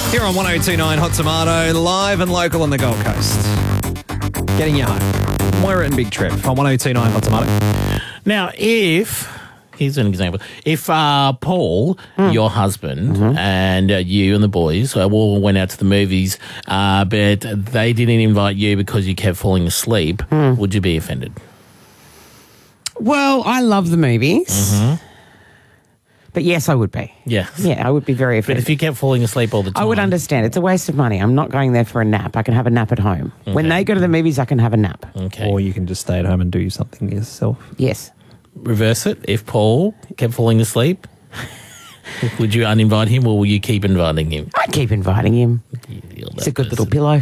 Here on 102.9 Hot Tomato, live and local on the Gold Coast. Getting you home. Moira and Big Trip on 102.9 Hot Tomato. Now, here's an example. If Paul, your husband, and you and the boys all went out to the movies, but they didn't invite you because you kept falling asleep, would you be offended? Well, I love the movies. But yes, I would be. Yeah. Yeah, I would be very But offended. if you kept falling asleep all the time... I would understand. It's a waste of money. I'm not going there for a nap. I can have a nap at home. When they go to the movies, I can have a nap. Okay. Or you can just stay at home and do something yourself. Yes. Reverse it. If Paul kept falling asleep, would you uninvite him or will you keep inviting him? I'd keep inviting him. It's a good little pillow.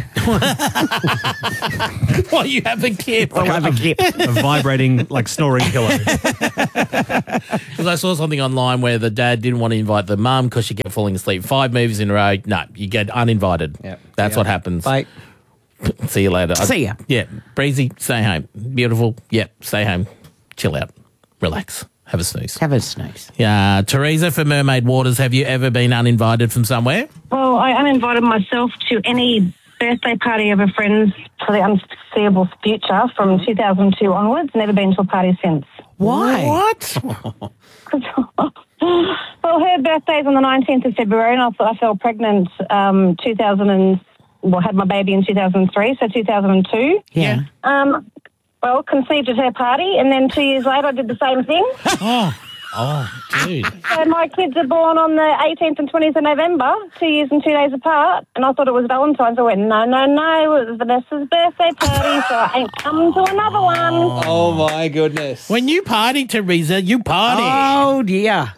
Well, you have a kid. I'll have a kip. A vibrating, snoring pillow. Because I saw something online where the dad didn't want to invite the mum because she kept falling asleep. 5 movies in a row. No, you get uninvited. Yep. That's what happens. Bye. See you later. See ya. Yeah. Breezy, stay home. Beautiful. Yep. Stay home. Chill out. Relax. Have a snooze. Have a snooze. Yeah. Teresa for Mermaid Waters, have you ever been uninvited from somewhere? Well, I uninvited myself to any birthday party of a friend's for the unforeseeable future from 2002 onwards. Never been to a party since. Why? What? Well, her birthday's on the 19th of February, and I fell pregnant had my baby in 2003, so 2002. Yeah. Well, conceived at her party, and then 2 years later I did the same thing. Oh, dude. So my kids are born on the 18th and 20th of November, 2 years and 2 days apart, and I thought it was Valentine's. I went, no, it was Vanessa's birthday party, so I ain't coming to another one. Oh, my goodness. When you party, Teresa, you party. Oh, dear.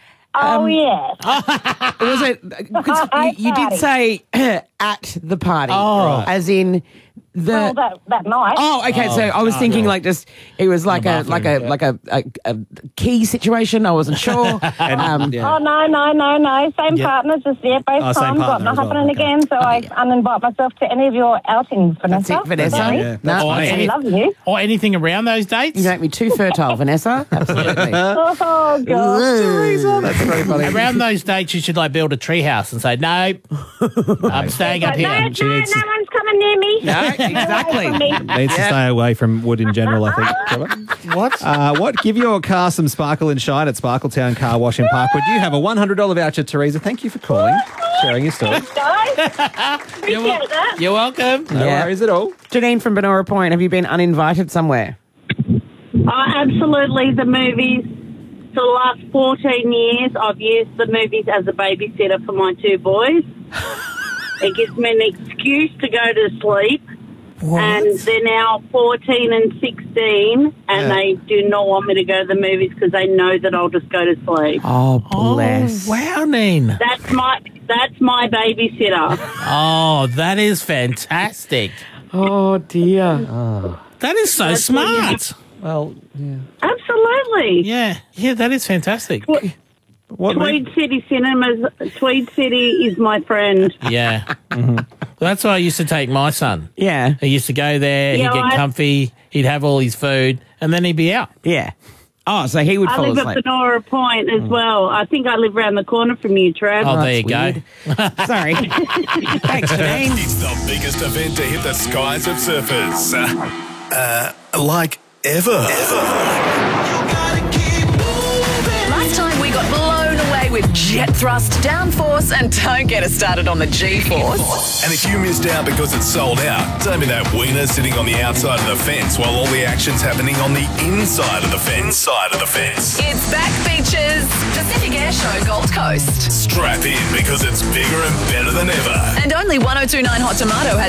Yes. Was it... Because you did say at the party. Oh. As in... Well, that night. Oh, okay. So I was thinking it was like a key situation. I wasn't sure. Oh, no. Same partners, just both same times. Got partner not as well. happening again, so I uninvite myself to any of your outings, Vanessa. That's it, Vanessa. Sorry. Yeah, No, I love you. Or anything around those dates? you make me too fertile, Vanessa. Absolutely. Oh, God. Teresa, That's very funny. Around those dates, you should build a treehouse and say, no, I'm staying up here. No one's coming near me. No, exactly. Needs to stay away from wood in general, I think. What? What? Give your car some sparkle and shine at Sparkletown Car Wash in Parkwood. You have a $100 voucher, Teresa. Thank you for calling, sharing your story. Guys, appreciate that. You're welcome. No worries at all. Janine from Benora Point, have you been uninvited somewhere? Absolutely. The movies. For the last 14 years, I've used the movies as a babysitter for my 2 boys. It gives me an excuse to go to sleep. What? And they're now 14 and 16, and they do not want me to go to the movies because they know that I'll just go to sleep. Oh, bless. Oh, wow, Neen. That's my babysitter. Oh, that is fantastic. Oh, dear. That is so smart. Well, yeah. Absolutely. Yeah, that is fantastic. What? Tweed City Cinemas. Tweed City is my friend. Yeah. Well, that's why I used to take my son. Yeah. He used to go there, he'd get comfy, he'd have all his food, and then he'd be out. Yeah. Oh, so he would I fall live asleep. at Benora Point as well. I think I live around the corner from you, Trav. Oh, there you weird. go. Sorry. Thanks, Janine. It's the biggest event to hit the skies of surfers. Like ever. Last time we got blown away with jet thrust, downforce, and don't get us started on the G-force. And if you missed out because it's sold out, don't be that wiener sitting on the outside of the fence while all the action's happening on the inside of the fence. It's back, beaches. Pacific Air Show Gold Coast. Strap in because it's bigger and better than ever. And only 102.9 Hot Tomato has